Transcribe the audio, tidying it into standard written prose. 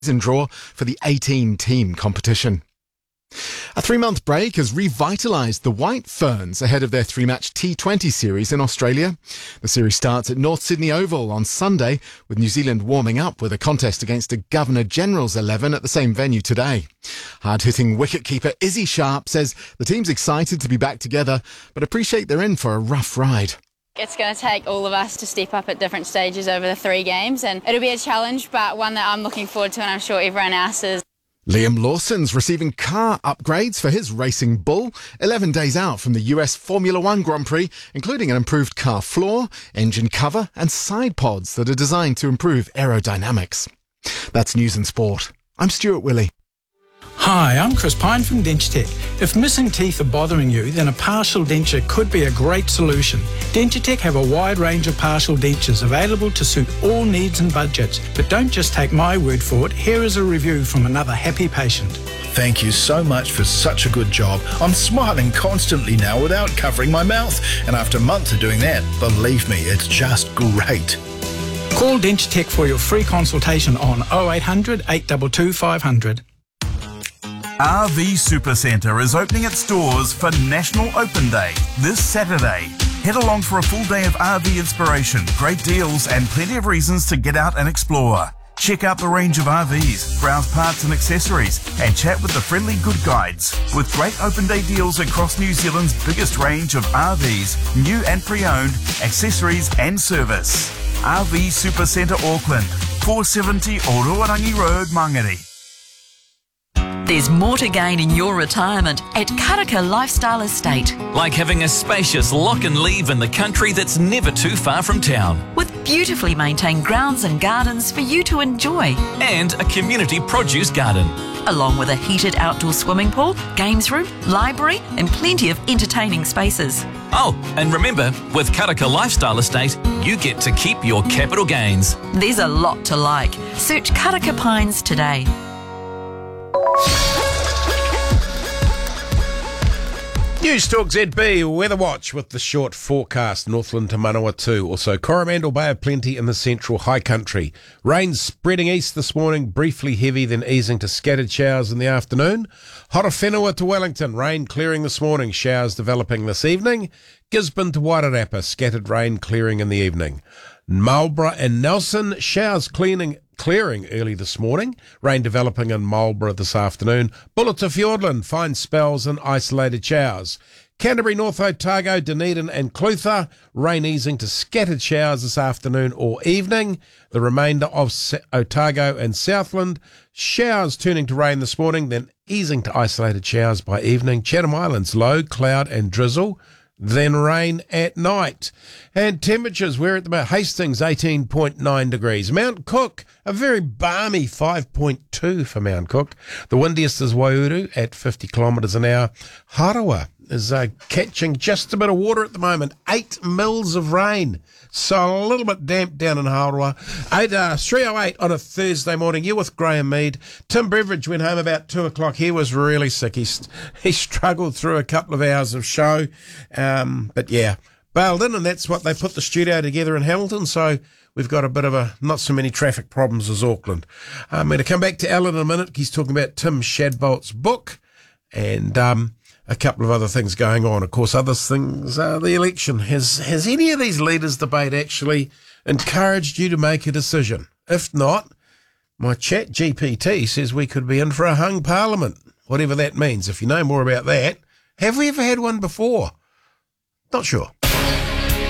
draw for the 18-team competition. A 3-month break has revitalised the White Ferns ahead of their 3-match T20 series in Australia. The series starts at North Sydney Oval on Sunday, with New Zealand warming up with a contest against a Governor-General's 11 at the same venue today. Hard-hitting wicketkeeper Izzy Sharp says the team's excited to be back together, but appreciate they're in for a rough ride. It's going to take all of us to step up at different stages over the 3 games, and it'll be a challenge, but one that I'm looking forward to, and I'm sure everyone else is. Liam Lawson's receiving car upgrades for his racing bull 11 days out from the US Formula One Grand Prix, including an improved car floor, engine cover and side pods that are designed to improve aerodynamics. That's News and Sport. I'm Stuart Willey. Hi, I'm Chris Pine from Dentitech. If missing teeth are bothering you, then a partial denture could be a great solution. Dentitech have a wide range of partial dentures available to suit all needs and budgets. But don't just take my word for it. Here is a review from another happy patient. Thank you so much for such a good job. I'm smiling constantly now without covering my mouth. And after months of doing that, believe me, it's just great. Call Dentitech for your free consultation on 0800 822 500. RV Supercentre is opening its doors for National Open Day this Saturday. Head along for a full day of RV inspiration, great deals and plenty of reasons to get out and explore. Check out the range of RVs, browse parts and accessories and chat with the friendly good guides. With great open day deals across New Zealand's biggest range of RVs, new and pre-owned, accessories and service. RV Supercentre Auckland, 470 Ororangi Road, Mangere. There's more to gain in your retirement at Karaka Lifestyle Estate. Like having a spacious lock and leave in the country that's never too far from town. With beautifully maintained grounds and gardens for you to enjoy. And a community produce garden. Along with a heated outdoor swimming pool, games room, library and plenty of entertaining spaces. Oh, and remember, with Karaka Lifestyle Estate, you get to keep your capital gains. There's a lot to like. Search Karaka Pines today. News Talk ZB Weather Watch with the short forecast. Northland to Manawatu. Also Coromandel Bay of Plenty in the central high country. Rain spreading east this morning, briefly heavy, then easing to scattered showers in the afternoon. Horowhenua to Wellington. Rain clearing this morning, showers developing this evening. Gisborne to Wairarapa. Scattered rain clearing in the evening. Marlborough and Nelson. Showers clearing early this morning. Rain developing in Marlborough this afternoon. Bulla to Fiordland, fine spells and isolated showers. Canterbury, North Otago, Dunedin and Clutha, rain easing to scattered showers this afternoon or evening. The remainder of Otago and Southland, showers turning to rain this morning, then easing to isolated showers by evening. Chatham Islands, low, cloud and drizzle, then rain at night. And temperatures, we're at the Hastings, 18.9 degrees. Mount Cook, a very balmy 5.2 for Mount Cook. The windiest is Waiouru at 50 kilometres an hour. Harawa is catching just a bit of water at the moment. 8 mils of rain. So a little bit damp down in Harawa. 3:08 on a Thursday morning. You're with Graham Mead. Tim Beveridge went home about 2 o'clock. He was really sick. He struggled through a couple of hours of show. But yeah, bailed in, and that's what they put the studio together in Hamilton. So we've got a bit of not so many traffic problems as Auckland. I'm going to come back to Alan in a minute. He's talking about Tim Shadbolt's book and a couple of other things going on. Of course, other things, the election. Has any of these leaders' debate actually encouraged you to make a decision? If not, my chat GPT says we could be in for a hung parliament, whatever that means. If you know more about that, have we ever had one before? Not sure.